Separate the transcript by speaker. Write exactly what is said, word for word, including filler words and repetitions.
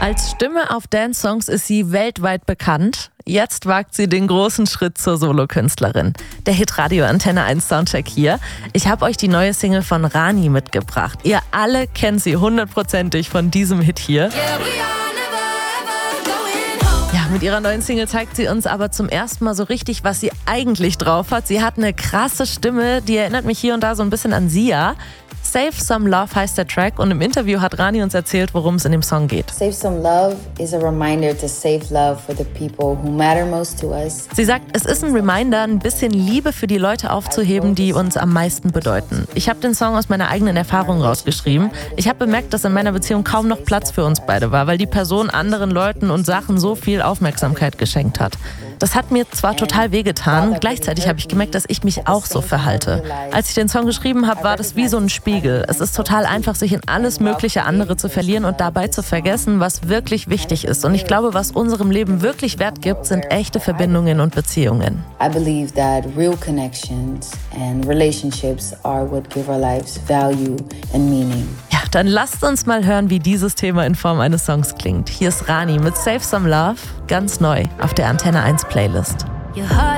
Speaker 1: Als Stimme auf Dance-Songs ist sie weltweit bekannt. Jetzt wagt sie den großen Schritt zur Solokünstlerin. Der Hitradio Antenne eins Soundcheck hier. Ich habe euch die neue Single von Rani mitgebracht. Ihr alle kennt sie hundertprozentig von diesem Hit hier. Ja, mit ihrer neuen Single zeigt sie uns aber zum ersten Mal so richtig, was sie eigentlich drauf hat. Sie hat eine krasse Stimme, die erinnert mich hier und da so ein bisschen an Sia. Save Some Love heißt der Track und im Interview hat Rani uns erzählt, worum es in dem Song geht.
Speaker 2: Save Some Love is a reminder to save love for the people who matter most to us.
Speaker 1: Sie sagt, es ist ein Reminder, ein bisschen Liebe für die Leute aufzuheben, die uns am meisten bedeuten. Ich habe den Song aus meiner eigenen Erfahrung rausgeschrieben. Ich habe bemerkt, dass in meiner Beziehung kaum noch Platz für uns beide war, weil die Person anderen Leuten und Sachen so viel Aufmerksamkeit geschenkt hat. Das hat mir zwar total wehgetan, gleichzeitig habe ich gemerkt, dass ich mich auch so verhalte. Als ich den Song geschrieben habe, war das wie so ein Spiegel. Es ist total einfach, sich in alles mögliche andere zu verlieren und dabei zu vergessen, was wirklich wichtig ist. Und ich glaube, was unserem Leben wirklich Wert gibt, sind echte Verbindungen und Beziehungen.
Speaker 2: I believe that real connections and relationships are what give our lives value and meaning.
Speaker 1: Ja, dann lasst uns mal hören, wie dieses Thema in Form eines Songs klingt. Hier ist Rani mit Save Some Love, ganz neu auf der Antenne eins Playlist.
Speaker 3: Your heart